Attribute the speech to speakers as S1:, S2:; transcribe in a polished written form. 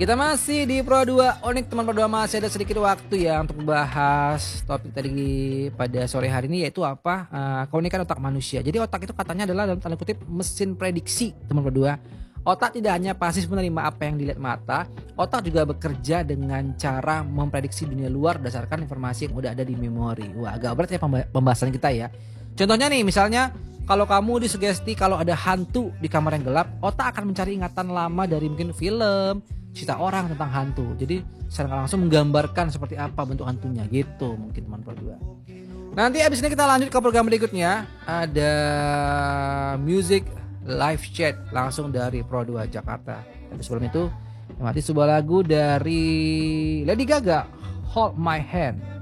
S1: Kita masih di Pro 2 Unik teman Pro 2, masih ada sedikit waktu ya untuk membahas topik tadi pada sore hari ini, yaitu apa? Keunikan otak manusia. Jadi otak itu katanya adalah dalam tanda kutip mesin prediksi teman Pro 2. Otak tidak hanya pasif menerima apa yang dilihat mata, otak juga bekerja dengan cara memprediksi dunia luar berdasarkan informasi yang udah ada di memori. Wah, agak berat ya pembahasan kita ya. Contohnya nih, misalnya kalau kamu disugesti kalau ada hantu di kamar yang gelap, otak akan mencari ingatan lama dari mungkin film, cerita orang tentang hantu. Jadi secara langsung menggambarkan seperti apa bentuk hantunya gitu mungkin teman Pro 2. Nanti abis ini kita lanjut ke program berikutnya. Ada music live chat langsung dari Pro 2 Jakarta. Tapi sebelum itu mati sebuah lagu dari Lady Gaga, Hold My Hand.